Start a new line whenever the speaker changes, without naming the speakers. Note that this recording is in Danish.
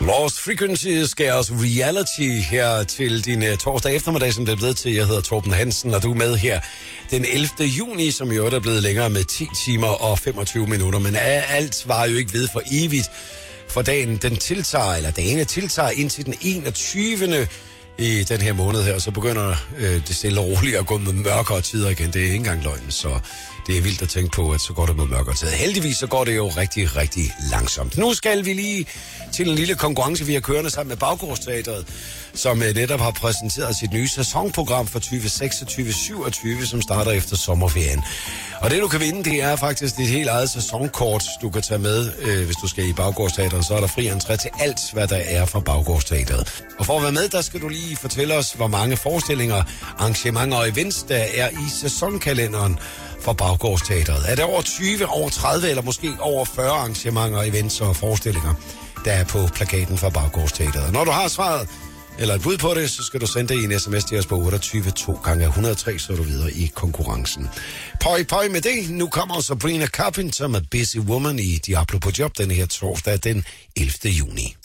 Lost Frequencies skal også reality her til din torsdag eftermiddag, som det er blevet til. Jeg hedder Torben Hansen, og du er med her den 11. juni, som jo er blevet længere med 10 timer og 25 minutter. Men alt var jo ikke ved for evigt, for dagene tiltager indtil den 21. i den her måned her, og så begynder det stille og roligt at gå med mørkere tider igen. Det er ikke engang løgn, så det er vildt at tænke på, at så går det med mørkere tider. Heldigvis så går det jo rigtig, rigtig langsomt. Nu skal vi lige til en lille konkurrence, vi har kørende sammen med Baggårdsteatret, som netop har præsenteret sit nye sæsonprogram for 2026-27, som starter efter sommerferien. Og det, du kan vinde, det er faktisk dit helt eget sæsonkort, du kan tage med, hvis du skal i Baggårdsteatret. Så er der fri entré til alt, hvad der er fra Baggårdsteatret. Og for at være med, der skal du lige fortælle os, hvor mange forestillinger, arrangementer og events, der er i sæsonkalenderen for Baggårdsteatret. Er det over 20, over 30 eller måske over 40 arrangementer, events og forestillinger, der er på plakaten for Baggårdsteatret? Når du har svaret, eller et bud på det, så skal du sende det i en sms til os på 28 2 gange 103, så er du videre i konkurrencen. Pøj med det. Nu kommer Sabrina Carpenter med Busy Woman i Diablo på job denne her torsdag den 11. juni.